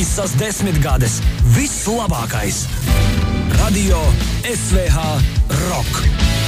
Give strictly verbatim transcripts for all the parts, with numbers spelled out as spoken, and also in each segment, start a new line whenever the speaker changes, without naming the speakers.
Visas desmitgades vislabākais. Radio S V H Rock.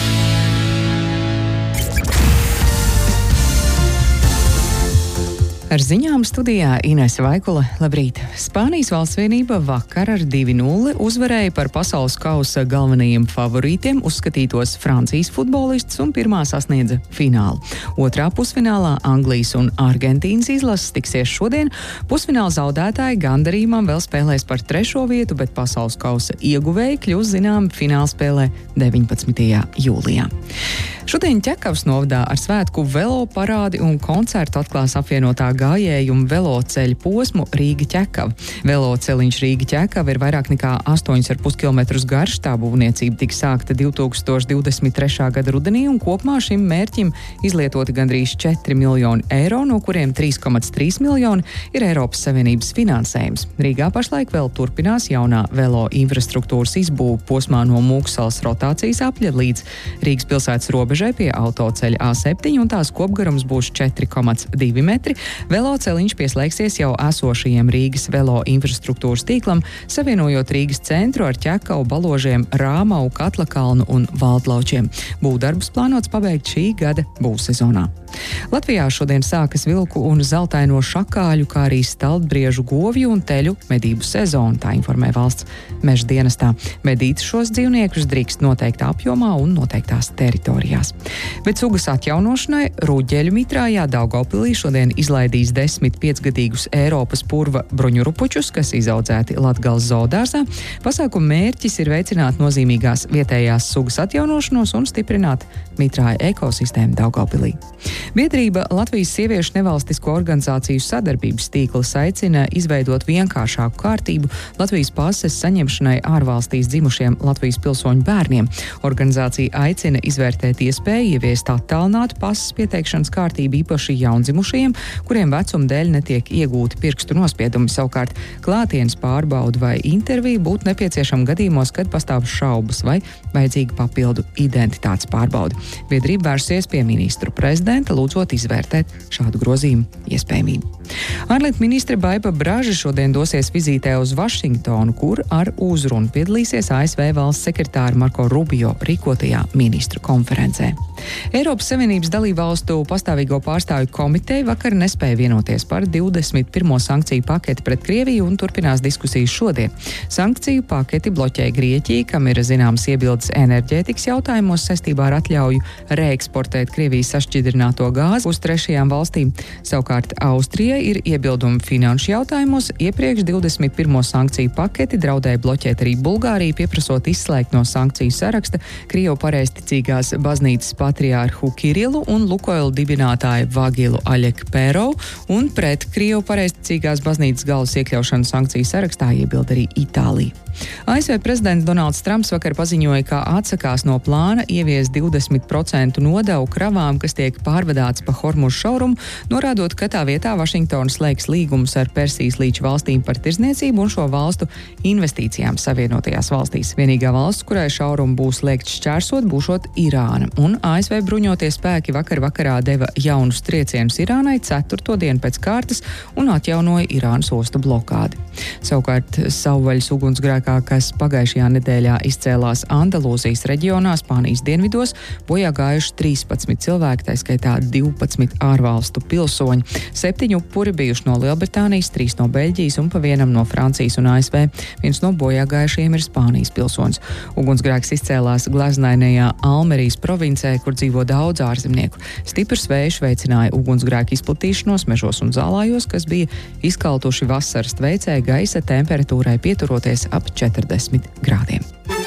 Ar ziņām studijā Inese Vaikula. Labrīt! Spānijas valsts vienība vakar ar divi nulle uzvarēja par pasaules kausa galvenajiem favorītiem uzskatītos Francijas futbolistus un pirmā sasniedza finālu. Otrā pusfinālā Anglijas un Argentīnas izlases tiksies šodien. Pusfināla zaudētāji gandarījumam vēl spēlēs par trešo vietu, bet pasaules kausa ieguvēji kļūs zinām fināla spēlē deviņpadsmitajā jūlijā. Šodien Ķekavas novadā ar svētku velo parādi un koncertu atklās apvienotā gājēju un veloceļu posmu Rīga-Ķekava. Veloceliņš Rīga-Ķekava ir vairāk nekā astoņi ar pus kilometrus garš. Tā būvniecība tika sākta divtūkstoš divdesmit trešā gada rudenī, un kopumā šim mērķim izlietoti gandrīz četri miljoni eiro, no kuriem trīs komats trīs miljoni ir Eiropas Savienības finansējums. Rīgā pašlaik vēl turpinās jaunā velo infrastruktūras izbūve posmā no Mūksalas rotācijas apļa līdz Rīgas pilsētas robežai pie autoceļa A septiņi, un tās kopgarums būs četri komats divi metri. Veloceliņš pieslēgsies jau esošajiem Rīgas velo infrastruktūras tīklam, savienojot Rīgas centru ar Ķekavu, Baložiem, Rāmau, Katlakalnu un Valdlaučiem. Būvdarbus plānots pabeigt šī gada būvsezonā. Latvijā šodien sākas vilku un zeltaino šakāļu, kā arī staltbriežu, govju un teļu medību sezona, tā informē valsts meža dienestā. Medīt šos dzīvniekus drīkst noteiktā apjomā un noteiktās teritorijās. Bet sugas atjaunošanai Rūģeļu mitrājā Daugavpilī šodien izlaidīs desmit piecgadīgus Eiropas purva bruņurupučus, kas izaudzēti Latgales zoodārzā. Pasākuma mērķis ir veicināt nozīmīgās vietējās sugas atjaunošanos un stiprināt mitrāja ekosistēmu Daugavpilī. Biedrība Latvijas sieviešu nevalstisko organizāciju sadarbības tīkls aicina izveidot vienkāršāku kārtību Latvijas pases saņemšanai ārvalstīs dzimušiem Latvijas pilsoņu bērniem. Organizācija aicina izvērtēt iespēju ieviest attālinātu pases pieteikšanas kārtību īpaši jaundzimušajiem, kuriem vecuma dēļ netiek iegūti pirkstu nospiedumi. Savukārt klātienes pārbaudu vai interviju būtu nepieciešama gadījumos, kad pastāv šaubas vai vajadzīga papildu identitātes pārbauda. Biedrība vērsies pie ministru prezidenta, lūdzot izvērtēt šādu grozījumu iespējamību. Ārlietu ministre Baiba Braža šodien dosies vizītē uz Vašingtonu, kur ar uzrunu piedalīsies A S V valsts sekretāra Marko Rubio rīkotajā ministru konferencē. Eiropas Savienības dalībvalstu pastāvīgo pārstāvju komiteja vakar nespēja vienoties par divdesmit pirmo sankciju paketi pret Krieviju un turpinās diskusijas šodien. Sankciju paketi bloķē Grieķija, kam ir zināmas iebildes enerģētikas jautājumos saistībā ar atļauju reeksportēt Krievijas sašķidrināto gāzi uz trešajām valstīm. Savukārt Austrijai ir iebildumi finanšu jautājumos. Iepriekš divdesmit pirmo sankciju paketi draudēja bloķēt arī Bulgāriju, pieprasot izslēgt no sankciju saraksta Krievu pareizticīgās baznīcas patriārhu Kirilu un Lukoil dibinātāju Vagilu Aļekpērovu, un pret Krievu pareizticīgās baznīcas galvas iekļaušanu sankciju sarakstā iebild arī Itālija. A S V prezidents Donalds Trumps vakar paziņoja, ka atsakās no plāna ieviest divdesmit procentu nodevu kravām, kas tiek pārvadāts pa Hormuzu šaurumu, norādot, ka tā vietā Vašingtona slēgs līgumus ar Persijas līča valstīm par tirdzniecību un šo valstu investīcijām Savienotajās valstīs. Vienīgā valsts, kurai šaurumu būs liekts šķērsot, būšot Irāna, un A S V bruņotie spēki vakar vakarā deva jaunus triecienus Irānai ceturto dienu pēc kārtas un atjaunoja Irānas ostu blokādi. Savukārt savvaļas ugunsgrēkā, kas pagājušajā nedēļā izcēlās Andalūzijas reģionā, Spānijas dienvidos, bojā gājuši trīspadsmit cilvēki, tā skaitā divpadsmit ārvalstu pilsoņi. Septiņi upuri bijuši no Lielbritānijas, trīs no Beļģijas un pa vienam no Francijas un A S V. Viens no bojā gājušajiem ir Spānijas pilsonis. Ugunsgrēks izcēlās gleznainajā Almerijas provincē, kur dzīvo daudz ārzemnieku. Stiprs vējš veicināja ugunsgrēku izplatīšanos mežos un zālājos, kas bija izkaltuši vasaras tveicē gaisa temperatūrai pieturoties ap četrdesmit grādiem.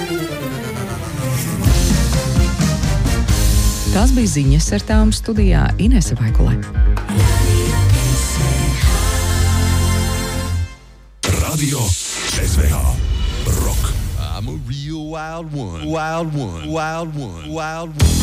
Tās bija ziņas, ar tām studijā Inese Vaikula.
Radio S V H Rock.
I'm a real wild one, wild one, wild one, wild one.